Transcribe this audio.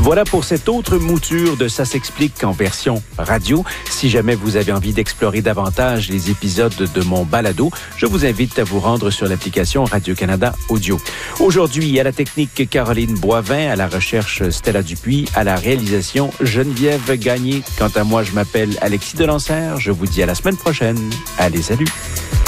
Voilà pour cette autre mouture de Ça s'explique en version radio. Si jamais vous avez envie d'explorer davantage les épisodes de mon balado, je vous invite à vous rendre sur l'application Radio-Canada Audio. Aujourd'hui, à la technique Caroline Boivin, à la recherche Stella Dupuis, à la réalisation Geneviève Gagné. Quant à moi, je m'appelle Alexis Delancer. Je vous dis à la semaine prochaine. Allez, salut!